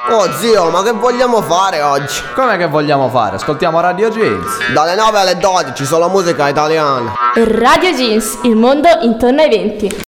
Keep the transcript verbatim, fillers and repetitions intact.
Oh zio, ma che vogliamo fare oggi? Com'è che vogliamo fare? Ascoltiamo Radio Jeans. Dalle nove alle dodici, solo musica italiana. Radio Jeans, il mondo intorno ai venti.